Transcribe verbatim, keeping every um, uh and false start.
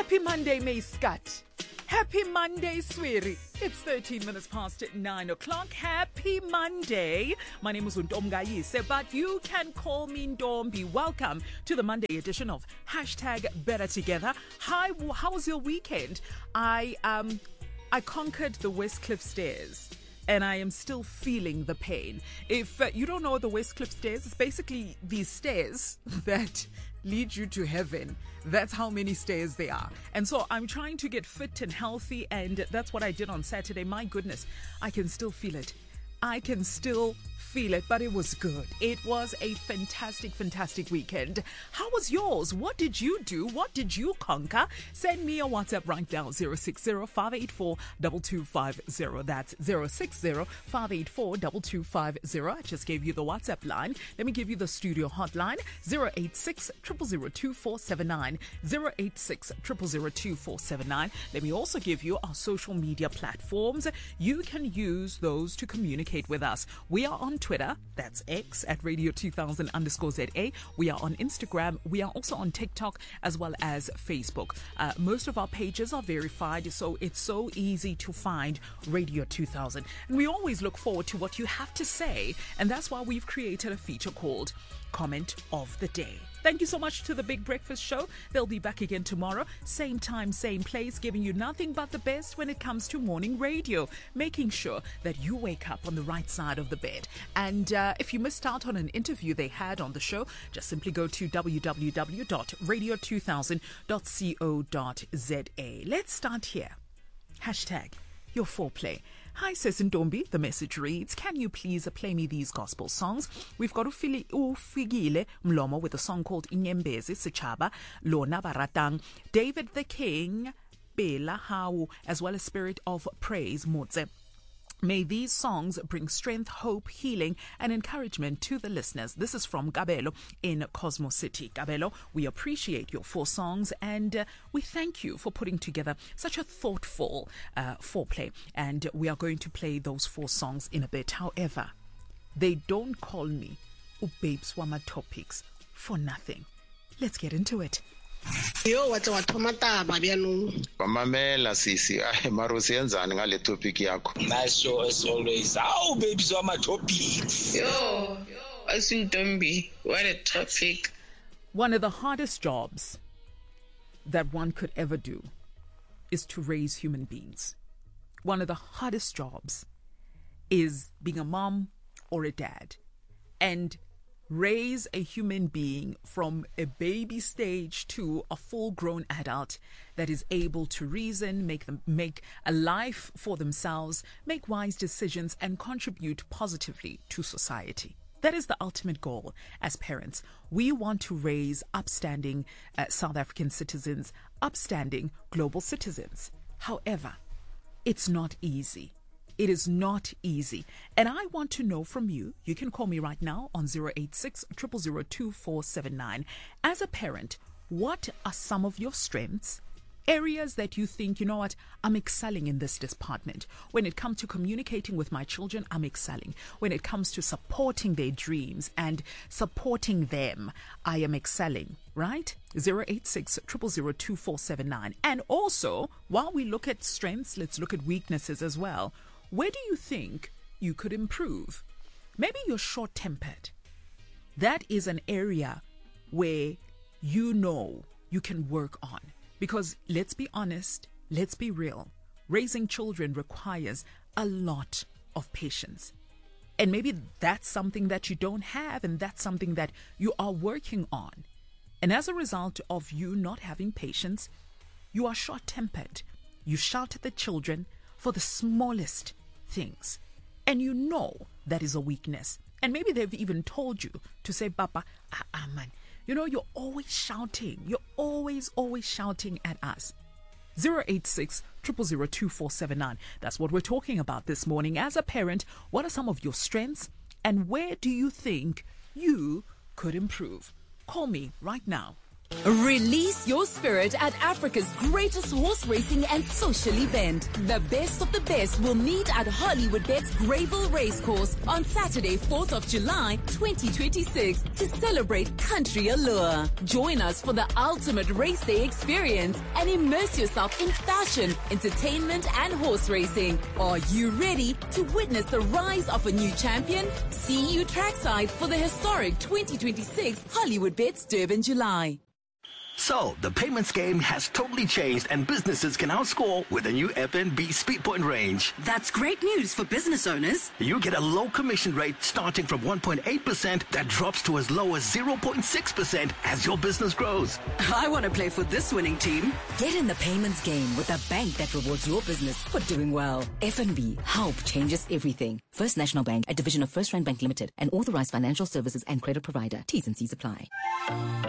Happy Monday, May Scott. Happy Monday, Swiri. It's thirteen minutes past nine o'clock. Happy Monday. My name is Ntomgayise, but you can call me Ntombi. Welcome to the Monday edition of Hashtag Better Together. Hi, how was your weekend? I um, I conquered the Westcliff Stairs, and I am still feeling the pain. If uh, you don't know the Westcliff Stairs, it's basically these stairs that lead you to heaven. That's how many stairs they are. And so I'm trying to get fit and healthy, and that's what I did on Saturday. My goodness, I can still feel it. I can still feel it, but it was good. It was a fantastic, fantastic weekend. How was yours? What did you do? What did you conquer? Send me a WhatsApp right now, zero six zero, five eight four, two two five zero. That's zero six zero, five eight four, two two five zero. I just gave you the WhatsApp line. Let me give you the studio hotline, zero eight six, zero zero zero, two four seven nine, zero eight six, zero zero zero, two four seven nine. Let me also give you our social media platforms. You can use those to communicate with us. We are on Twitter, that's X, at Radio two thousand underscore Z A. We are on Instagram. We are also on TikTok as well as Facebook. Uh, most of our pages are verified, so it's so easy to find Radio two thousand. And we always look forward to what you have to say, and that's why we've created a feature called Comment of the Day. Thank you so much to the Big Breakfast Show. They'll be back again tomorrow, same time, same place, giving you nothing but the best when it comes to morning radio, making sure that you wake up on the right side of the bed. And uh, if you missed out on an interview they had on the show, just simply go to w w w dot radio two thousand dot co dot z a. Let's start here. Hashtag your foreplay. Hi, Sis Ntombi. The message reads, can you please play me these gospel songs? We've got Ufili Ufigile Mlomo with a song called Inyembezi Sichaba, Lona Baratang, David the King, Bela Hau, as well as Spirit of Praise, Motse. May these songs bring strength, hope, healing, and encouragement to the listeners. This is from Gabelo in Cosmo City. Gabelo, we appreciate your four songs, and uh, we thank you for putting together such a thoughtful uh, foreplay. And we are going to play those four songs in a bit. However, they don't call me Ubabes Wama Topics for nothing. Let's get into it. Yo, what's what tomata babianu? Mamela sisi, ay marusi enzani ngale topic yakho. Nice show as always. Oh, babes on my topics. Yo, yo, as in Ntombi, what a topic. One of the hardest jobs that one could ever do is to raise human beings. One of the hardest jobs is being a mom or a dad and raise a human being from a baby stage to a full-grown adult that is able to reason, make them make a life for themselves, make wise decisions, and contribute positively to society. That is the ultimate goal as parents. We want to raise upstanding uh, South African citizens, upstanding global citizens. However, it's not easy. It is not easy. And I want to know from you, you can call me right now on zero eight six, zero zero zero, two four seven nine. As a parent, what are some of your strengths? Areas that you think, you know what, I'm excelling in this department. When it comes to communicating with my children, I'm excelling. When it comes to supporting their dreams and supporting them, I am excelling, right? zero eight six, zero zero zero, two four seven nine. And also, while we look at strengths, let's look at weaknesses as well. Where do you think you could improve? Maybe you're short-tempered. That is an area where you know you can work on. Because let's be honest, let's be real. Raising children requires a lot of patience. And maybe that's something that you don't have, and that's something that you are working on. And as a result of you not having patience, you are short-tempered. You shout at the children for the smallest things. And you know that is a weakness. And maybe they've even told you to say, Papa, ah, ah man, you know, you're always shouting. You're always, always shouting at us. zero eight six, zero zero zero, two four seven nine. That's what we're talking about this morning. As a parent, what are some of your strengths and where do you think you could improve? Call me right now. Release your spirit at Africa's greatest horse racing and social event. The best of the best will meet at Hollywoodbets Greyville Racecourse on Saturday, fourth of July, twenty twenty-six to celebrate country allure. Join us for the ultimate race day experience and immerse yourself in fashion, entertainment and horse racing. Are you ready to witness the rise of a new champion? See you trackside for the historic twenty twenty-six Hollywoodbets Durban July. So, the payments game has totally changed and businesses can now score with the new F N B Speedpoint range. That's great news for business owners. You get a low commission rate starting from one point eight percent that drops to as low as zero point six percent as your business grows. I want to play for this winning team. Get in the payments game with a bank that rewards your business for doing well. F N B, help changes everything. First National Bank, a division of First Rand Bank Limited, an authorized financial services and credit provider. T's and C's apply.